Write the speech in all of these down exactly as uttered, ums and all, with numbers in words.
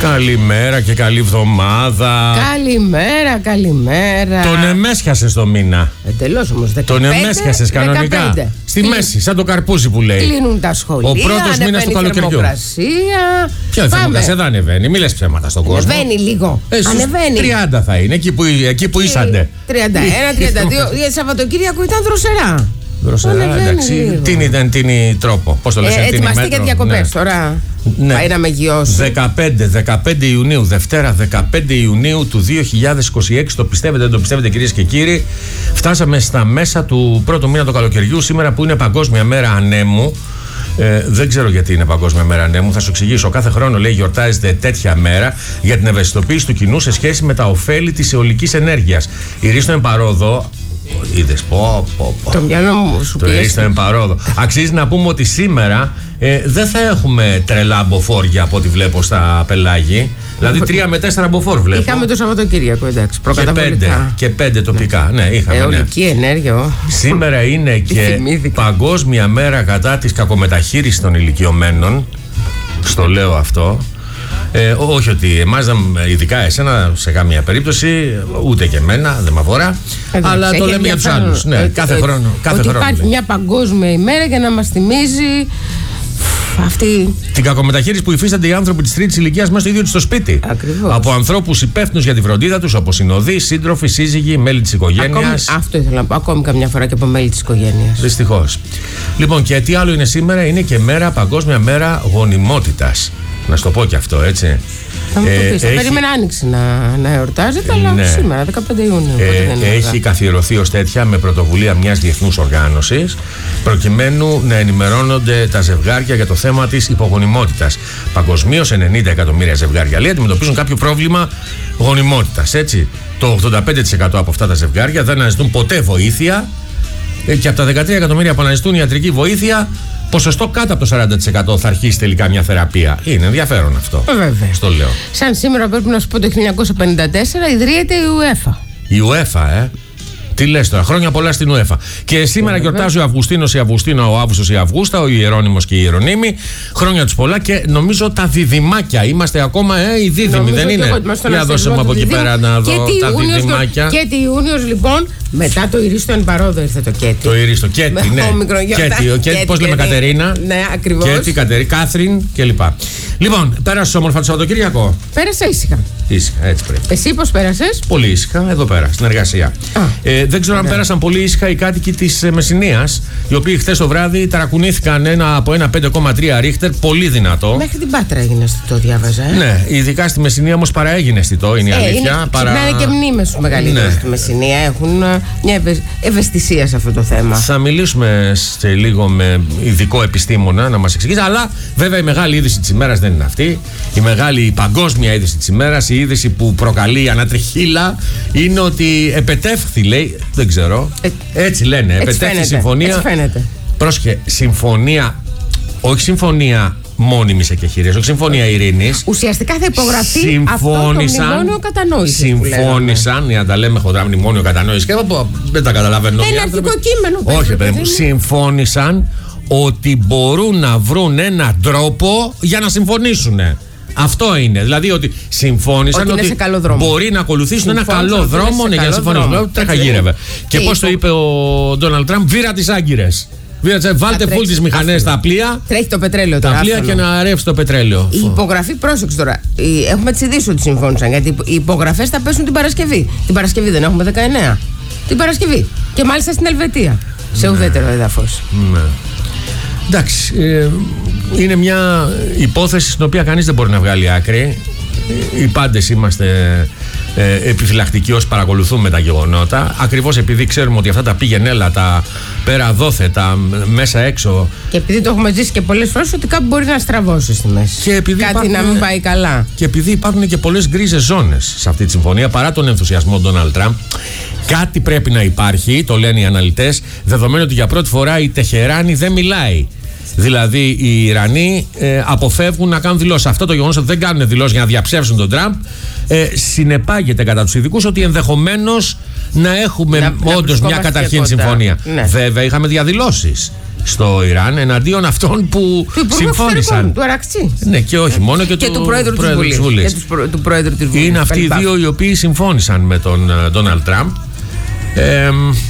Καλημέρα και καλή εβδομάδα. Καλημέρα, καλημέρα. Τον εμέσχιασες το μήνα. Εντελώς όμως. Τον εμέσχιασες κανονικά. δεκαπέντε. Στη Κλει... μέση, σαν το καρπούζι που λέει. Κλείνουν τα σχολεία. Ο πρώτος μήνας του καλοκαιριού. Θερμοκρασία. Ποια θερμοκρασία, εδώ ανεβαίνει. Μην λες ψέματα στον κόσμο. Ανεβαίνει λίγο. Ε, ανεβαίνει. τριάντα θα είναι, εκεί που, εκεί που ήσαντε. τριάντα ένα, τριάντα δύο. Για Σαββατοκύριακο ήταν δροσερά. Δροσερά, εντάξει. Τίνει δεν τίνει τρόπο. Πώς το λες, ε, ετοιμαστεί για διακοπές ναι. τώρα. Ναι. Πάει να με γιώσει. δεκαπέντε, δεκαπέντε Ιουνίου, Δευτέρα δεκαπέντε Ιουνίου του δύο χιλιάδες είκοσι έξι. Το πιστεύετε, δεν το πιστεύετε, κυρίες και κύριοι. Φτάσαμε στα μέσα του πρώτου μήνα του καλοκαιριού. Σήμερα που είναι Παγκόσμια Μέρα Ανέμου. Ε, δεν ξέρω γιατί είναι Παγκόσμια Μέρα Ανέμου. Θα σου εξηγήσω. Κάθε χρόνο, λέει, γιορτάζεται τέτοια μέρα για την ευαισθητοποίηση του κοινού σε σχέση με τα ωφέλη της αιωλικής ενέργειας. Η Ρίστο Εμπαρόδο. Είδες, πω, πω, πω. Το μυαλό μου σου το Ρίστο Εμπαρόδο. Αξίζει να πούμε ότι σήμερα ε, δεν θα έχουμε τρελά μποφόρ από ό,τι βλέπω στα πελάγη. Δηλαδή τρία με τέσσερα μποφόρ βλέπω. Είχαμε το Σαββατοκύριακο, εντάξει. Και πέντε, και πέντε τοπικά. Ναι, ναι είχαμε. Αιωλική ναι. ενέργεια. Σήμερα είναι και Παγκόσμια Μέρα κατά της κακομεταχείρισης των ηλικιωμένων. Στο λέω αυτό. Ε, όχι ότι εμάς, ειδικά εσένα, σε καμία περίπτωση, ούτε και εμένα, δεν με αφορά. Εδώ, αλλά το λέμε για τους άλλους. Ναι, ε, κάθε ε, χρόνο. Κάθε ότι χρόνο υπάρχει λέει. μια παγκόσμια ημέρα για να μας θυμίζει αυτή. Την κακομεταχείριση που υφίστανται οι άνθρωποι της τρίτης ηλικίας μέσα στο ίδιο τους το σπίτι. Ακριβώς. Από ανθρώπους υπεύθυνους για τη φροντίδα τους, όπως συνοδοί, σύντροφοι, σύζυγοι, μέλη της οικογένειας. Αυτό ήθελα να πω. Ακόμη καμιά φορά και από μέλη της οικογένειας. Δυστυχώς. Λοιπόν, και τι άλλο είναι σήμερα, είναι και μέρα, Παγκόσμια Μέρα Γονιμότητας. Να σου το πω και αυτό, έτσι. Θα μου το πεις, θα έχει... περίμενα Άνοιξη να, να εορτάζεται, αλλά ναι. σήμερα, δεκαπέντε Ιουνίου. Ε, έχει καθιερωθεί ως τέτοια με πρωτοβουλία μιας διεθνούς οργάνωσης, προκειμένου να ενημερώνονται τα ζευγάρια για το θέμα της υπογονιμότητας. Παγκοσμίως ενενήντα εκατομμύρια ζευγάρια, λέει, αντιμετωπίζουν κάποιο πρόβλημα γονιμότητας, έτσι. Το ογδόντα πέντε τοις εκατό από αυτά τα ζευγάρια δεν αναζητούν ποτέ βοήθεια και από τα δεκατρία εκατομμύρια που αναζητούν ιατρική βοήθεια, ποσοστό κάτω από το σαράντα τοις εκατό θα αρχίσει τελικά μια θεραπεία. Είναι ενδιαφέρον αυτό. Βέβαια. Στο λέω. Σαν σήμερα πρέπει να σου πω το χίλια εννιακόσια πενήντα τέσσερα ιδρύεται η UEFA. Η UEFA, ε. Τι λες τώρα, χρόνια πολλά στην UEFA. Και σήμερα γιορτάζει ο Αυγουστίνος η Αυγουστίνα, ο Αύγουστος η Αυγούστα, ο Ιερώνυμος και η Ιερονύμη. Χρόνια τους πολλά και νομίζω τα διδυμάκια. Είμαστε ακόμα ε, οι δίδυμοι, νομίζω δεν είναι. Για δώσε μου από εκεί πέρα να δω τα διδυμάκια. Και τι Ιούνιος λοιπόν, μετά το Ηρίστο Εμπαρόδο ήρθε το Κέτι. Το Ηρίστο, Κέτι, ναι. Κέτι, πώς λέμε Κατερίνα. Ναι, ακριβώς. Κέτι, Κατερίνα, Κάθριν κλπ. Λοιπόν, πέρασε όμορφα το Σαββατοκύριακο. Πέρασα ήσυχα. Ήσυχα, έτσι πρέπει. Εσύ πώς πέρασες? Πολύ ήσυχα, εδώ πέρα, στην εργασία. Ε, δεν ξέρω αν πέρασαν πολύ ήσυχα οι κάτοικοι της ε, Μεσσηνίας, οι οποίοι χθες το βράδυ ταρακουνήθηκαν ένα, από ένα πέντε κόμμα τρία ρίχτερ, πολύ δυνατό. Μέχρι την Πάτρα έγινε αισθητό, διάβαζα. Ε? Ναι, ειδικά στη Μεσσηνία όμως παραέγινε αισθητό, είναι η ε, αλήθεια. Είναι, παρά... Ξυπνάνε και μνήμες στους μεγαλύτερους ναι. στη Μεσσηνία. Έχουν μια ευε... ευαισθησία σε αυτό το θέμα. Θα μιλήσουμε σε λίγο με ειδικό επιστήμονα να μας εξηγήσει. Αλλά βέβαια η μεγάλη είδηση της ημέρας δεν είναι αυτή. Η μεγάλη η παγκόσμια είδηση της ημέρας, η είδηση που προκαλεί ανατριχύλα, είναι ότι επετεύχθη, λέει, δεν ξέρω. Ε, έτσι λένε, έτσι επετεύχθη φαίνεται, συμφωνία. Έτσι φαίνεται. Πρόσχε, συμφωνία, όχι συμφωνία μόνιμης εκεχηρίας, όχι συμφωνία ειρήνης. Ουσιαστικά θα υπογραφεί αυτό το μνημόνιο κατανόησης. Συμφώνησαν, για να τα λέμε χοντρά, μνημόνιο κατανόησης. Και εγώ δεν τα καταλαβαίνω. Ένα αρχικό κείμενο. Όχι, παιδί μου. Συμφώνησαν ότι μπορούν να βρουν έναν τρόπο για να συμφωνήσουν. Αυτό είναι. Δηλαδή ότι συμφώνησαν ότι, ότι μπορεί να ακολουθήσουν ένα καλό δρόμο ναι, για να συμφωνήσουν. Τρέχα γύρευε. Και πώς το είπε ο Ντόναλντ Τραμπ, βήρα τις άγκυρες. Βάλτε φουλ τις μηχανές στα πλοία. Τρέχει το πετρέλαιο τώρα. Τα πλοία και να ρεύσει το πετρέλαιο. Η υπογραφή, πρόσεξε τώρα. Έχουμε τις ειδήσεις ότι συμφώνησαν. Γιατί οι υπογραφές θα πέσουν την Παρασκευή. Την Παρασκευή δεν έχουμε δεκαεννέα. Την Παρασκευή. Και μάλιστα στην Ελβετία. Σε ουδέτερο έδαφος. Ναι. Εντάξει. Ε, είναι μια υπόθεση στην οποία κανείς δεν μπορεί να βγάλει άκρη. Οι πάντες είμαστε ε, επιφυλακτικοί όσοι παρακολουθούμε τα γεγονότα. Ακριβώς επειδή ξέρουμε ότι αυτά τα πήγαινε έλα, τα πέρα δόθε, τα μέσα έξω. Και επειδή το έχουμε ζήσει και πολλές φορές ότι κάπου μπορεί να στραβώσει στη μέση. Και επειδή κάτι υπάρχουν, να μην πάει καλά. Και επειδή υπάρχουν και πολλές γκρίζες ζώνες σε αυτή τη συμφωνία, παρά τον ενθουσιασμό Ντόναλντ Τραμπ, κάτι πρέπει να υπάρχει, το λένε οι αναλυτές, δεδομένου ότι για πρώτη φορά η Τεχεράνη δεν μιλάει. Δηλαδή οι Ιρανοί ε, αποφεύγουν να κάνουν δηλώσεις. Αυτό το γεγονός ότι δεν κάνουν δηλώσεις για να διαψεύσουν τον Τραμπ ε, συνεπάγεται κατά τους ειδικούς ότι ενδεχομένως να έχουμε όντως μια καταρχήν συμφωνία. Ναι. Βέβαια είχαμε διαδηλώσεις στο Ιράν εναντίον αυτών που συμφώνησαν. Του Αρακτσί. Ναι, και όχι μόνο και, και του, του Πρόεδρου της Βουλής. Βουλής. Και του, του Πρόεδρου της Βουλής. Είναι αυτοί οι δύο οι οποίοι συμφώνησαν με τον Ντόναλντ Τραμπ. Ε,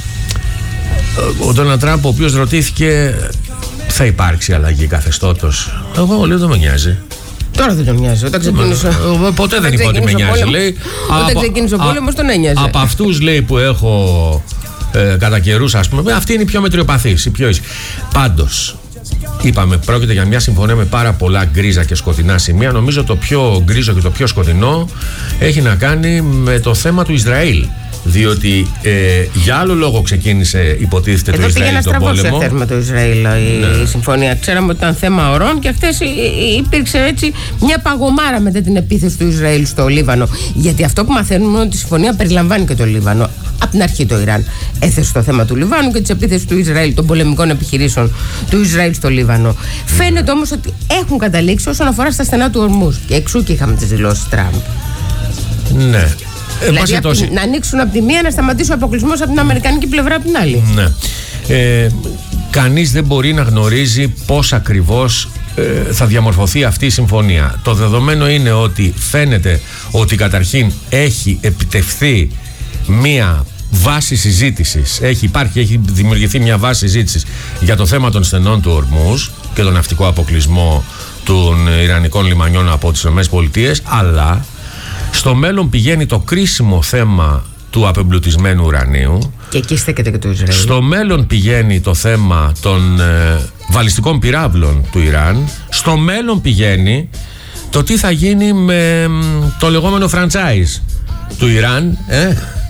ο Ντόναλντ Τραμπ, ο οποίος ρωτήθηκε, θα υπάρξει αλλαγή καθεστώτος? Εγώ λέω δεν με νοιάζει. Τώρα δεν τον νοιάζει. Όταν ξεκίνησε. Ποτέ δεν είπα ότι με νοιάζει. Λέει, όταν ξεκίνησε ο πόλεμος τον ένοιαζε. Από αυτούς, λέει, που έχω ε, κατά καιρούς, ας πούμε, αυτή είναι η πιο μετριοπαθής. Η πιο... Πάντως, είπαμε, πρόκειται για μια συμφωνία με πάρα πολλά γκρίζα και σκοτεινά σημεία. Νομίζω το πιο γκρίζο και το πιο σκοτεινό έχει να κάνει με το θέμα του Ισραήλ. Διότι ε, για άλλο λόγο ξεκίνησε, υποτίθεται, εδώ το Ισραήλ τον πόλεμο. Εδώ πήγε με το Ισραήλ η ναι. συμφωνία. Ξέραμε ότι ήταν θέμα ορών και χτες υπήρξε έτσι μια παγωμάρα μετά την επίθεση του Ισραήλ στο Λίβανο. Γιατί αυτό που μαθαίνουμε είναι ότι η συμφωνία περιλαμβάνει και το Λίβανο. Από την αρχή το Ιράν έθεσε το θέμα του Λιβάνου και τη επίθεση του Ισραήλ, των πολεμικών επιχειρήσεων του Ισραήλ στο Λίβανο. Mm. Φαίνεται όμως ότι έχουν καταλήξει όσον αφορά στα στενά του ορμούς. Και εξού και είχαμε τις δηλώσεις Τραμπ. Ναι. Δηλαδή ε, την, να ανοίξουν από τη μία, να σταματήσει ο αποκλεισμός από την αμερικανική πλευρά από την άλλη. Ναι. Ε, κανείς δεν μπορεί να γνωρίζει πώς ακριβώς ε, θα διαμορφωθεί αυτή η συμφωνία. Το δεδομένο είναι ότι φαίνεται ότι καταρχήν έχει επιτευχθεί μία βάση συζήτησης. Έχει, υπάρχει, έχει δημιουργηθεί μια βάση συζήτησης για το θέμα των στενών του Ορμούζ και τον ναυτικό αποκλεισμό των Ιρανικών λιμανιών από τις ΗΠΑ, αλλά στο μέλλον πηγαίνει το κρίσιμο θέμα του απεμπλουτισμένου ουρανίου. Και εκεί στέκεται και το Ισραήλ. Στο μέλλον πηγαίνει το θέμα των ε, βαλιστικών πυράβλων του Ιράν. Στο μέλλον πηγαίνει το τι θα γίνει με το λεγόμενο franchise του Ιράν. Ε?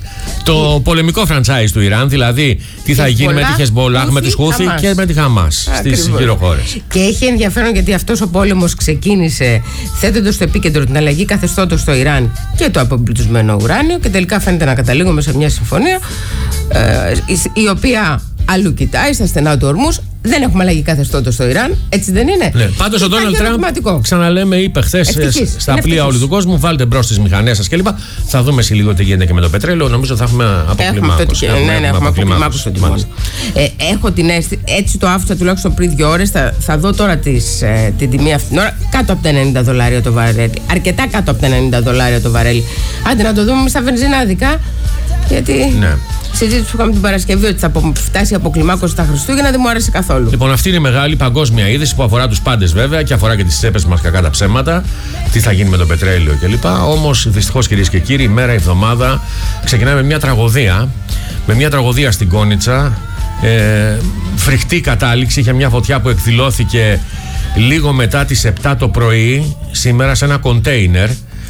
Το πολεμικό franchise του Ιράν, δηλαδή τι θα γίνει με τη Χεσμπολάχ, με τους Χούθι και με τη Χαμάς στις γύρω χώρες. Και έχει ενδιαφέρον γιατί αυτός ο πόλεμος ξεκίνησε θέτοντας στο επίκεντρο την αλλαγή καθεστώτος στο Ιράν και το απεμπλουτισμένο ουράνιο και τελικά φαίνεται να καταλήγουμε σε μια συμφωνία ε, η οποία αλλού κοιτάει στα στενά του Ορμούς. Δεν έχουμε αλλαγή καθεστώτος στο Ιράν, έτσι δεν είναι? Ναι. Πάντως ο Ντόναλντ Τραμπ, ξαναλέμε, είπε χθες στα πλοία όλου του κόσμου: βάλτε μπρος τις μηχανές σας κλπ. Θα δούμε σε λίγο τι γίνεται και με το πετρέλαιο. Νομίζω θα έχουμε αποκλιμάκωση. Ναι, ναι, έχουμε αποκλιμάκωση στο τιμόνι. Ε, έχω την αίσθηση, έτσι το άφησα τουλάχιστον πριν δύο ώρες. Θα, θα δω τώρα τις, ε, την τιμή αυτή την ώρα κάτω από τα ενενήντα δολάρια το βαρέλι. Αρκετά κάτω από τα ενενήντα δολάρια το βαρέλι. Άντε να το δούμε στα βενζινάδικα. Γιατί. Ναι. Συζήτηση που είχαμε την Παρασκευή ότι θα φτάσει η αποκλιμάκωση στα Χριστούγεννα δεν μου άρεσε καθόλου. Λοιπόν, αυτή είναι η μεγάλη παγκόσμια είδηση που αφορά τους πάντες βέβαια και αφορά και τις τσέπες μας, κακά τα ψέματα. Τι θα γίνει με το πετρέλαιο κλπ. Όμως, δυστυχώς, κυρίες και κύριοι, η μέρα, η εβδομάδα ξεκινάμε με μια τραγωδία. Με μια τραγωδία στην Κόνιτσα. Ε, φρικτή κατάληξη. Είχε μια φωτιά που εκδηλώθηκε λίγο μετά τις επτά το πρωί σήμερα σε ένα κοντέινερ.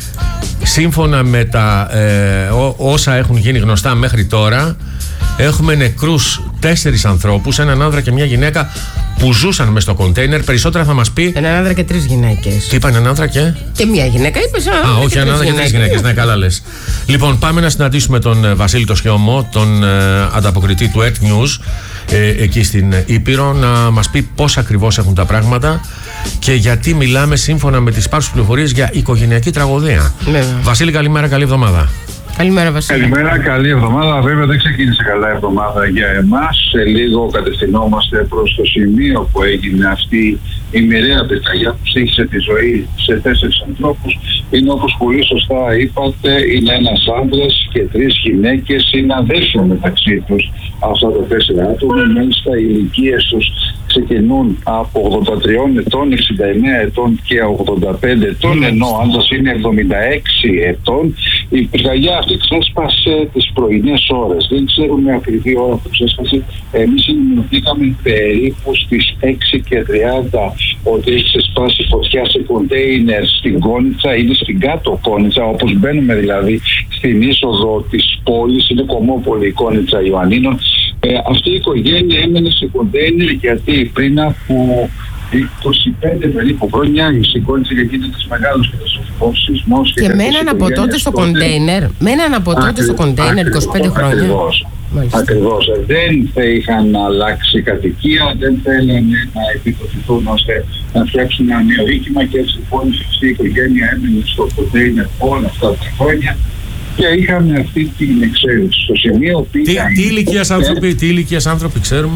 Σύμφωνα με τα ε, ό, όσα έχουν γίνει γνωστά μέχρι τώρα, έχουμε νεκρούς τέσσερις ανθρώπους, έναν άνδρα και μια γυναίκα που ζούσαν μες στο κοντέινερ. Περισσότερα θα μας πει. Έναν άνδρα και τρεις γυναίκες. Τι είπα, έναν άνδρα και. Και μια γυναίκα, είπες. Α, όχι, έναν άνδρα και τρεις γυναίκες. Ναι, καλά λες. Λοιπόν, πάμε να συναντήσουμε τον ε, Βασίλη το Σιώμο, τον ε, ανταποκριτή του Earth News, ε, εκεί στην Ήπειρο, να μας πει πώς ακριβώς έχουν τα πράγματα και γιατί μιλάμε σύμφωνα με τις υπάρχουσες πληροφορίες για οικογενειακή τραγωδία. Ναι. Βασίλη, καλημέρα, καλή εβδομάδα. Καλημέρα, Βασίλη. Καλημέρα, καλή εβδομάδα. Βέβαια δεν ξεκίνησε καλά η εβδομάδα για εμάς. Σε λίγο κατευθυνόμαστε προς το σημείο που έγινε αυτή η μοιραία πυρκαγιά που στοίχησε τη ζωή σε τέσσερις ανθρώπους. Είναι, όπως πολύ σωστά είπατε, είναι ένας άντρας και τρεις γυναίκες. Είναι αδέρφια μεταξύ τους αυτά τα τέσσερα άτομα. Μάλιστα οι ηλικίες τους ξεκινούν από ογδόντα τρία ετών, εξήντα εννέα ετών και ογδόντα πέντε ετών, ενώ ο άντρας είναι εβδομήντα έξι ετών. Η πυρκαγιά αυτή ξέσπασε τις πρωινές ώρες. Δεν ξέρουμε ακριβή ώρα που ξέσπασε. Εμείς ενημερωθήκαμε περίπου στις έξι και τριάντα ότι έχει ξεσπάσει φωτιά σε κοντέινερ στην Κόνιτσα. Είναι στην κάτω Κόνιτσα, όπως μπαίνουμε δηλαδή στην είσοδο της πόλης. Είναι κομμόπολη η Κόνιτσα Ιωαννίνων. Ε, αυτή η οικογένεια έμενε σε κοντέινερ γιατί πριν από είκοσι πέντε περίπου χρόνια η Κόνιτσα γίνεται της μεγάλος καταστροφικός σεισμός. Και, και μέναν από τότε στο κοντέινερ, μέναν από τότε στο κοντέινερ είκοσι πέντε χρόνια. Ακριβώς. Ακριβώς. Δεν θα είχαν αλλάξει κατοικία, δεν θέλανε να επιδοτηθούν ώστε να φτιάξουν ένα νέο οίκημα και έτσι λοιπόν αυτή η οικογένεια έμενε στο κοντέινερ όλα αυτά τα χρόνια. Και είχαμε αυτή την εξέλιξη στο σημείο. Τι, τι ηλικίας άνθρωποι, τι ηλικίας άνθρωποι ξέρουμε?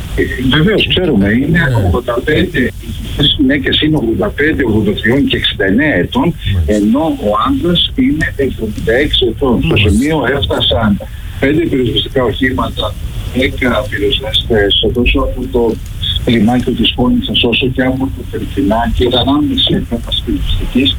Βεβαίως ξέρουμε, είναι ογδόντα πέντε, οι γυναίκες είναι ογδόντα πέντε, ογδόντα τρία και εξήντα εννέα ετών, ενώ ο άντρας είναι εβδομήντα έξι ετών. Στο σημείο έφτασαν πέντε πυροσβεστικά οχήματα, δέκα πυροσβεστές, τόσο από το λιμάνι της Φώνητσας όσο και από το Περκινά, και ήταν άμεση επέμβαση πυροσβεστικής.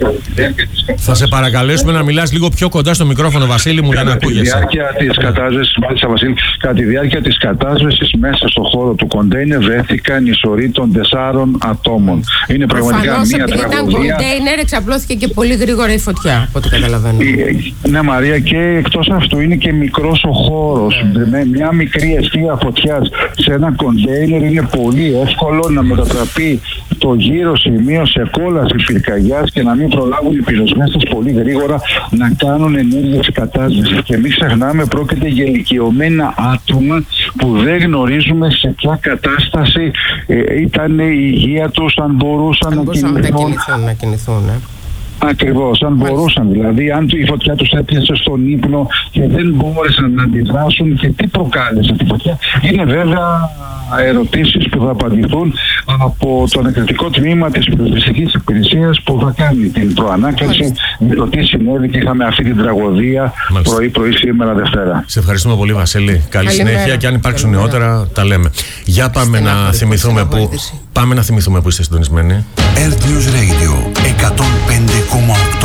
Θα σε παρακαλέσουμε να μιλάς λίγο πιο κοντά στο μικρόφωνο, Βασίλη μου, για να ακούγεσαι. Κατά τη διάρκεια της κατάσβεσης, μάλιστα, Βασίλη, κατά τη διάρκεια της κατάσβεσης μέσα στο χώρο του κοντέινερ βρέθηκαν οι σωροί των τεσσάρων ατόμων. Είναι πραγματικά προφανώς, μια τραγωδία. Ήταν κοντέινερ, εξαπλώθηκε και πολύ γρήγορα η φωτιά, από ό,τι καταλαβαίνω. Ναι, Μαρία, και εκτός αυτού είναι και μικρός ο χώρος. Mm. Με μια μικρή αιστεία φωτιάς σε ένα κοντέινερ είναι πολύ εύκολο να μετατραπεί το γύρο σημείο σε κόλαση πυρκαγιάς και να μην προλάβουν οι πυροσβέστες πολύ γρήγορα να κάνουν ενέργειες κατάσβεσης. Και μην ξεχνάμε, πρόκειται για ηλικιωμένα άτομα που δεν γνωρίζουμε σε ποια κατάσταση ε, ήταν η υγεία τους, αν μπορούσαν να κινηθούν. να κινηθούν, ναι. Ακριβώς, αν μπορούσαν δηλαδή, αν η φωτιά τους έπιασε στον ύπνο και δεν μπόρεσαν να αντιδράσουν και τι προκάλεσε τη φωτιά. Είναι βέβαια ερωτήσεις που θα απαντηθούν από το ανακριτικό τμήμα της πυροσβεστικής υπηρεσίας που θα κάνει την προανάκριση με το τι συνέβη, και είχαμε αυτή την τραγωδία πρωί-πρωί σήμερα Δευτέρα. Σε ευχαριστούμε πολύ, Βασίλη. Καλή, Καλή συνέχεια μέρα. Και αν υπάρξουν νεότερα τα λέμε. Για πάμε να, να θυμηθούμε που, πάμε να θυμηθούμε που είστε συντονισμένοι. Earth News Radio εκατόν πέντε κόμμα οκτώ.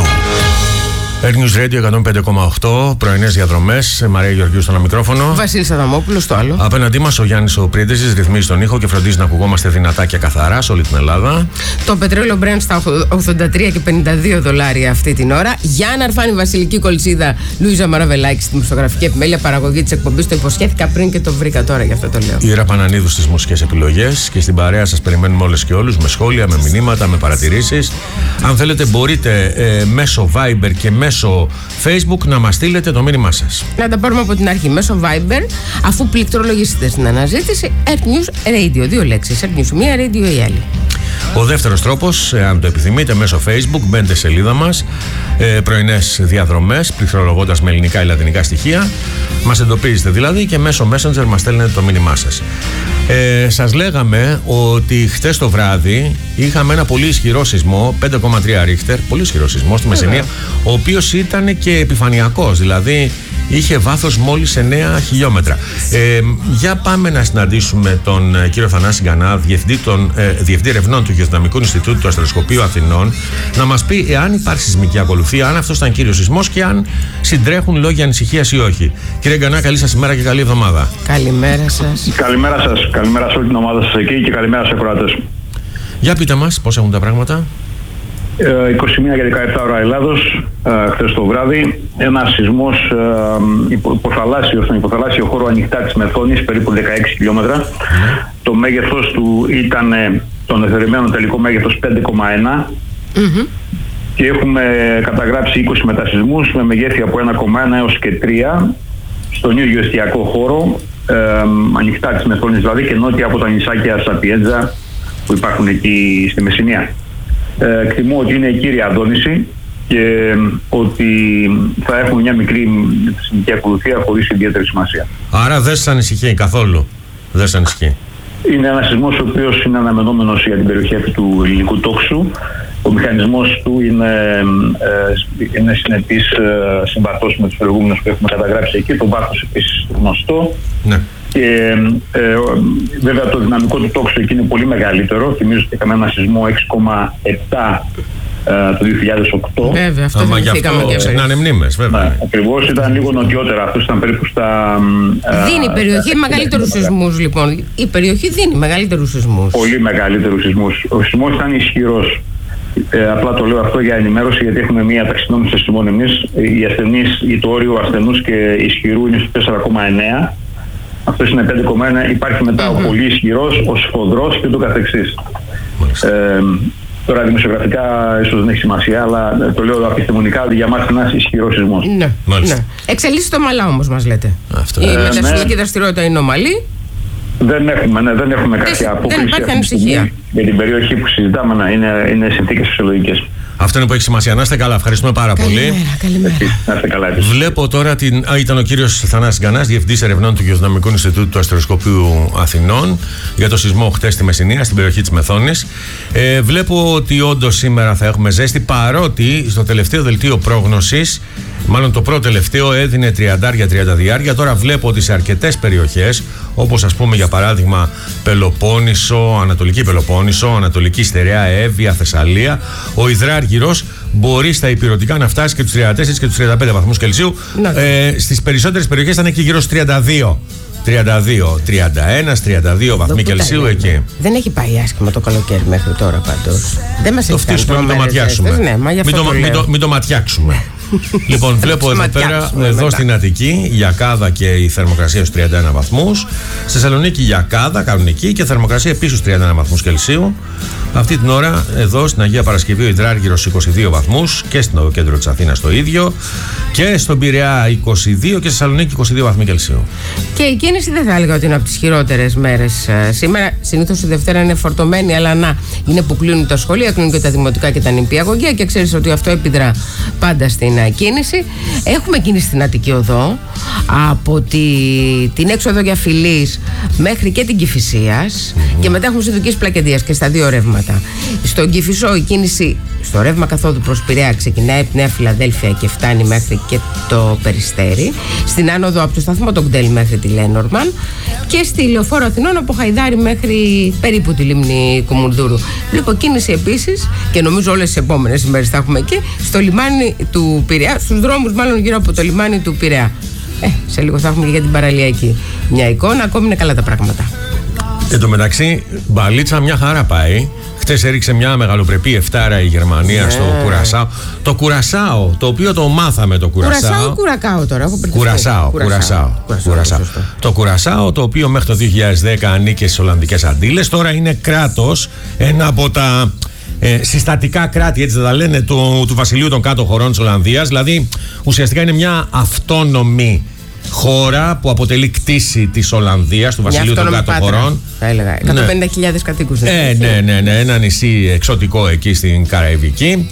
Earth News Radio εκατόν πέντε κόμμα οκτώ, πρωινές διαδρομές. Μαρία Γεωργίου στο ένα μικρόφωνο. Βασίλης Αδαμόπουλος στο άλλο. Απέναντί μας ο Γιάννης ο Πρίντεζης ρυθμίζει τον ήχο και φροντίζει να ακουγόμαστε δυνατά και καθαρά σε όλη την Ελλάδα. Το πετρέλαιο Brent στα ογδόντα τρία και πενήντα δύο δολάρια αυτή την ώρα. Γιάννα Αρφάνη, Βασιλική Κολτσίδα, Λούιζα Μαραβελάκη στη μουσογραφική επιμέλεια παραγωγή της εκπομπής. Το υποσχέθηκα πριν και το βρήκα τώρα, γι' αυτό το λέω. Η Ήρα Πανανίδου στις μουσικές επιλογές, και στην παρέα σας περιμένουμε όλες και όλους με σχόλια, με μηνύματα, με παρατηρήσεις. Αν θέλετε, μπορείτε ε, μέσω Viber και μέσω Facebook να μας στείλετε το μήνυμά σας. Να τα πάρουμε από την αρχή. Μέσω Viber, αφού πληκτρολογήσετε στην αναζήτηση Earth News Radio. Δύο λέξεις. Earth News, μία, Radio η άλλη. Ο δεύτερος τρόπος, αν το επιθυμείτε, μέσω Facebook, μπαίνετε στη σελίδα μας, ε, πρωινές διαδρομές, πληκτρολογώντας με ελληνικά ή λατινικά στοιχεία. Μας εντοπίζετε δηλαδή και μέσω Messenger μας στέλνετε το μήνυμά σας. Ε, σας λέγαμε ότι χτες το βράδυ είχαμε ένα πολύ ισχυρό σεισμό, πέντε κόμμα τρία ρίχτερ, πολύ ισχυρό σεισμό στη Μεσσηνία, ο οποίος ήταν και επιφανειακός, δηλαδή είχε βάθος μόλις εννέα χιλιόμετρα. Ε, για πάμε να συναντήσουμε τον ε, κύριο Θανάση Γκανά, διευθυντή, των, ε, διευθυντή ερευνών του Γεωδυναμικού Ινστιτούτου του Αστροσκοπείου Αθηνών, να μας πει εάν υπάρχει σεισμική ακολουθία, αν αυτός ήταν κύριος σεισμός και αν συντρέχουν λόγια ανησυχίας ή όχι. Κύριε Γκανά, καλή σας ημέρα και καλή εβδομάδα. Καλημέρα σας. Καλημέρα σας. Καλημέρα σε όλη την ομάδα σας εκεί και καλημέρα σε ακροατές. Για πείτε μας πώς έχουν τα πράγματα. είκοσι μία και δεκαεπτά ώρα Ελλάδος, χθες το βράδυ, ένας σεισμός υποθαλάσσιο, στον υποθαλάσσιο χώρο ανοιχτά της Μεθόνης, περίπου δεκαέξι χιλιόμετρα. Mm. Το μέγεθος του ήταν, το νεφερημένο τελικό μέγεθος πέντε κόμμα ένα. Mm-hmm. Και έχουμε καταγράψει είκοσι μετασεισμούς με μεγέθη από ένα κόμμα ένα έως και τρία στον ίδιο εστιακό χώρο, ε, ανοιχτά της Μεθόνης δηλαδή, και νότια από τα νησάκια Σαπιέντζα που υπάρχουν εκεί στη Μεσσηνία. Ε, εκτιμώ ότι είναι κύρια αντώνηση και ε, ότι θα έχουμε μια μικρή σεισμική ακολουθία χωρίς ιδιαίτερη σημασία. Άρα δεν σας ανησυχεί καθόλου? Δεν σας ανησυχεί? Είναι ένας σεισμός ο οποίος είναι αναμενόμενος για την περιοχή αυτή του ελληνικού τόξου. Ο μηχανισμός του είναι, ε, είναι συνεπής, ε, συμβατός με τους προηγούμενους που έχουμε καταγράψει εκεί. Το βάθος επίσης γνωστό. Ναι. Και ε, βέβαια το δυναμικό του τόξου εκεί είναι πολύ μεγαλύτερο. Θυμίζω ότι είχαμε ένα σεισμό έξι κόμμα επτά ε, το δύο χιλιάδες οκτώ. Βέβαια, αυτό θυμηθήκαμε και εμείς. Να είναι μνήμες, βέβαια. Ναι, ακριβώς, ήταν λίγο νοτιότερα. Αυτό ήταν περίπου στα... Δίνει η περιοχή ε, μεγαλύτερους σεισμούς, λοιπόν. Η περιοχή δίνει μεγαλύτερους σεισμούς. Πολύ μεγαλύτερους σεισμούς. Ο σεισμός ήταν ισχυρός. Ε, απλά το λέω αυτό για ενημέρωση, γιατί έχουμε μία ταξινόμηση σεισμών εμείς. Οι ασθενείς, το όριο ασθενούς και ισχυρού είναι στο τέσσερα κόμμα εννέα. Αυτός είναι πέντε κόμμα ένα. Υπάρχει μετά mm-hmm. ο πολύ ισχυρός, ο σφοδρός και το καθεξής. Ε, τώρα δημοσιογραφικά ίσως δεν έχει σημασία, αλλά το λέω επιστημονικά ότι για μας είναι ένας ισχυρός σεισμός. Ναι, ναι. Εξελίσσεται ομαλά όμως, μας λέτε. Αυτό. Η ε, μετασυλλογική ναι. δραστηριότητα είναι ομαλή. Δεν έχουμε, ναι, δεν έχουμε κάποια απόκληση δεν υπάρχει ανησυχία για την περιοχή που συζητάμε, να είναι, είναι συνθήκες φυσιολογικές. Αυτό είναι που έχει σημασία. Να είστε καλά, ευχαριστούμε πάρα καλημέρα, πολύ. Καλημέρα. Να είστε καλά. Βλέπω τώρα την. Α, ήταν ο κύριος Θανάσης Γκανάς, διευθυντής ερευνών του Γεωδυναμικού Ινστιτούτου του Αστεροσκοπείου Αθηνών, για το σεισμό χτες στη Μεσσηνία, στην περιοχή της Μεθόνης. Ε, βλέπω ότι όντως σήμερα θα έχουμε ζέστη, παρότι στο τελευταίο δελτίο πρόγνωσης, μάλλον το πρώτο τελευταίο, έδινε τριάντα τριάντα διάρκεια. Τώρα βλέπω ότι σε αρκετές περιοχές, όπως ας πούμε για παράδειγμα Πελοπόννησο, Ανατολική Πελοπόννησο, Ανατολική Στερεά, Εύβοια, Θεσσαλία, ο υδράργυρος μπορεί στα ηπειρωτικά να φτάσει και τους τριάντα τέσσερα και τους τριάντα πέντε βαθμούς Κελσίου. Ε, στις περισσότερες περιοχές θα είναι εκεί γύρω στους τριάντα δύο. τριάντα δύο, τριάντα ένα, τριάντα δύο βαθμοί Κελσίου εκεί. Δεν έχει πάει άσχημα το καλοκαίρι μέχρι τώρα πάντως. Δεν μας το έχει κάνει φτύσουμε, μην το ματιάξουμε. Ναι, μα μην, το, το μην, το, μην το ματιάξουμε. Λοιπόν, βλέπω εδώ πέρα, εδώ μετά. Στην Αττική, Γιακάδα και η θερμοκρασία στους τριάντα ένα βαθμούς. Στη Θεσσαλονίκη, Γιακάδα, κανονική και θερμοκρασία επίσης στους τριάντα ένα βαθμούς Κελσίου. Αυτή την ώρα, εδώ στην Αγία Παρασκευή, ο υδράργυρος είκοσι δύο βαθμούς και στο κέντρο της Αθήνας το ίδιο. Και στον Πειραιά είκοσι δύο και στη Θεσσαλονίκη είκοσι δύο βαθμοί Κελσίου. Και η κίνηση δεν θα έλεγα ότι είναι από τις χειρότερες μέρες ε, σήμερα. Συνήθως η Δευτέρα είναι φορτωμένη, αλλά να είναι που κλείνουν τα σχολεία, κλείνουν και τα δημοτικά και τα νηπιαγωγεία και ξέρεις ότι αυτό επιδρά πάντα στην κίνηση. Έχουμε κίνηση στην Αττική Οδό από τη, την έξοδο για Φιλής μέχρι και την Κηφισίας mm-hmm. και μετά έχουμε Συνδικής Πλακεντίας και στα δύο ρεύματα. Στον Κηφισό η κίνηση στο ρεύμα καθόδου προς Πειραιά ξεκινάει από τη Νέα Φιλαδέλφια και φτάνει μέχρι και το Περιστέρι. Στην άνοδο από το σταθμό των Κτέλ μέχρι τη Λένορμαν και στη Λεωφόρο Αθηνών από Χαϊδάρι μέχρι περίπου τη λίμνη Κουμουνδούρου. Βλέπω κίνηση επίσης και νομίζω όλες τις επόμενες ημέρες θα έχουμε εκεί στο λιμάνι του Πειραιά, στους δρόμους μάλλον γύρω από το λιμάνι του Πειραιά. Ε, σε λίγο θα έχουμε και για την παραλία εκεί μια εικόνα, ακόμη είναι καλά τα πράγματα. Εν τω μεταξύ, μπαλίτσα μια χαρά πάει. Χτες έριξε μια μεγαλοπρεπή εφτάρα η Γερμανία yeah. στο Κουρασάο. Το Κουρασάο, το οποίο το μάθαμε το Κουρασάο. Κουρασάο ή Κουρακάο τώρα, έχω Κουρασάο, Κουρασάο. Κουρασάο. Το Κουρασάο, το οποίο μέχρι το δύο χιλιάδες δέκα ανήκε στις Ολλανδικές Αντίλες, τώρα είναι κράτος, ένα από τα ε, συστατικά κράτη, έτσι θα τα λένε, του, του Βασιλείου των Κάτω Χωρών της Ολλανδίας. Δηλαδή, ουσιαστικά είναι μια αυτόνομη χώρα που αποτελεί κτήση της Ολλανδίας, του Βασιλείου των Κάτω Χωρών. Θα έλεγα. εκατόν πενήντα χιλιάδες ναι. κατοίκους. Ε, ναι, ναι, ναι. Ένα νησί εξωτικό εκεί στην Καραϊβική.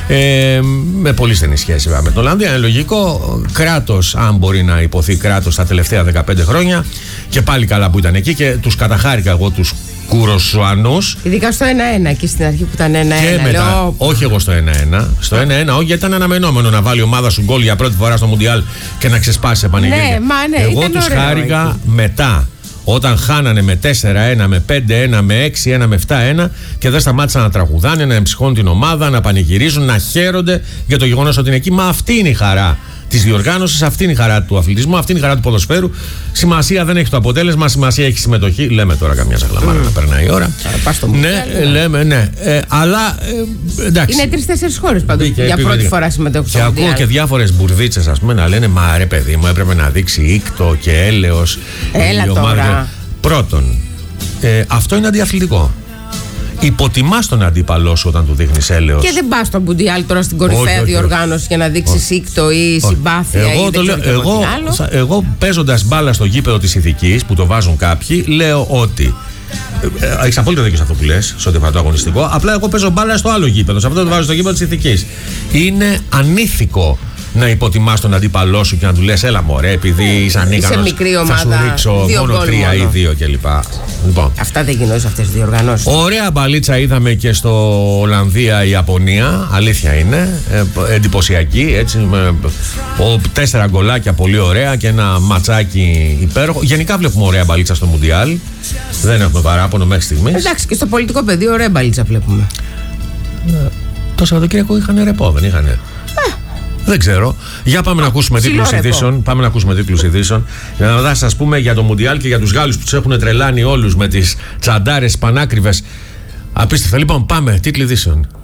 Ε, με πολύ στενή σχέση με την Ολλανδία. Είναι λογικό. Κράτος, αν μπορεί να υποθεί κράτος τα τελευταία δεκαπέντε χρόνια. Και πάλι καλά που ήταν εκεί και τους καταχάρηκα εγώ τους Κουροσουανούς. Ειδικά στο ένα ένα εκεί στην αρχή που ήταν ένα ένα. Και μετά, λέω... όχι εγώ στο ένα ένα. Στο ένα ένα, όχι, γιατί ήταν αναμενόμενο να βάλει η ομάδα σου γκολ για πρώτη φορά στο Μουντιάλ και να ξεσπάσει πανηγύρια. Ναι, μα ναι, εγώ τους χάρηκα εκεί. Μετά. Όταν χάνανε με τέσσερα ένα, με πέντε ένα, με έξι ένα, με επτά ένα και δεν σταμάτησαν να τραγουδάνε, να εμψυχώνουν την ομάδα, να πανηγυρίζουν, να χαίρονται για το γεγονός ότι είναι εκεί. Μα αυτή είναι η χαρά της διοργάνωσης, αυτή είναι η χαρά του αθλητισμού, αυτή είναι η χαρά του ποδοσφαίρου. Σημασία δεν έχει το αποτέλεσμα, σημασία έχει συμμετοχή. Λέμε τώρα καμιά σαχλαμάρα mm. να περνάει η ώρα. Ναι, λέμε, ναι. Ε, αλλά ε, εντάξει. Είναι τρεις-τέσσερις χώρες παντού. Για πρώτη φορά, φορά συμμετέχουν στο Μουντιάλ. Και ακούω και διάφορες μπουρδίτσες, ας πούμε, να λένε μα ρε παιδί μου, έπρεπε να δείξει Ήκτο και Έλεος. Έλα τώρα. Ομάδα. Πρώτον, ε, αυτό είναι αντιαθλητικό. Υποτιμάς τον αντίπαλό σου όταν του δείχνεις έλεος. Και δεν πας στο Μουντιάλ τώρα στην κορυφαία διοργάνωση για να δείξεις ήκτο ή συμπάθεια. Εγώ, ή το λέω, εγώ, εγώ παίζοντας μπάλα στο γήπεδο της Ηθικής που το βάζουν κάποιοι, λέω ότι. Ε, έχεις απόλυτο δίκιο σε αυτό που λες, σε ό,τι αφορά το αγωνιστικό. Απλά εγώ παίζω μπάλα στο άλλο γήπεδο. Σε αυτό το βάζω στο γήπεδο της Ηθικής. Είναι ανήθικο να υποτιμάς τον αντίπαλό σου και να του λες έλα μωρέ, επειδή είσαι ανίκανος, θα σου ρίξω μόνο τρία ή δύο κλπ. Λοιπόν. Αυτά δεν γίνονται σε αυτές τις διοργανώσεις. Ωραία μπαλίτσα είδαμε και στο Ολλανδία-Ιαπωνία, αλήθεια είναι, ε, εντυπωσιακή, έτσι, με ο, τέσσερα γκολάκια πολύ ωραία και ένα ματσάκι υπέροχο. Γενικά βλέπουμε ωραία μπαλίτσα στο Μουντιάλ, δεν έχουμε παράπονο μέχρι στιγμής. Εντάξει, και στο πολιτικό πεδίο ωραία μπαλίτσα βλέπουμε. Ε, το Σαββατοκύριακο είχαν ρεπό, δεν είχαν. Δεν ξέρω. Για πάμε να ακούσουμε τίτλους ειδήσεων. Πάμε να ακούσουμε τίτλους ειδήσεων. Για να σας πούμε για το Μουντιάλ και για τους Γάλλους που τους έχουν τρελάνει όλους με τις τσαντάρες πανάκριβες. Απίστευτα. Λοιπόν, πάμε. Τίτλοι ειδήσεων.